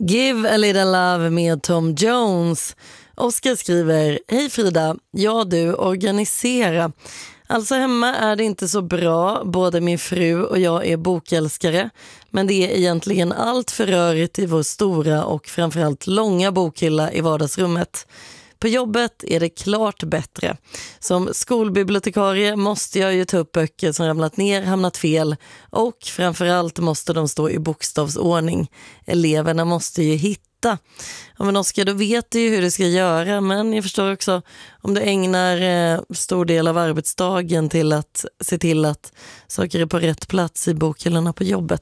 Give a little love med Tom Jones. Oskar skriver: Hej Frida, du, organisera. Alltså hemma är det inte så bra, både min fru och jag är bokälskare, men det är egentligen allt för rörigt i vår stora och framförallt långa bokhylla i vardagsrummet. På jobbet är det klart bättre. Som skolbibliotekarie måste jag ju ta upp böcker som ramlat ner, hamnat fel, och framförallt måste de stå i bokstavsordning. Eleverna måste ju hitta. Ja, men Oskar, då vet du ju hur du ska göra, men jag förstår också om du ägnar stor del av arbetsdagen till att se till att saker är på rätt plats i bokhyllorna på jobbet.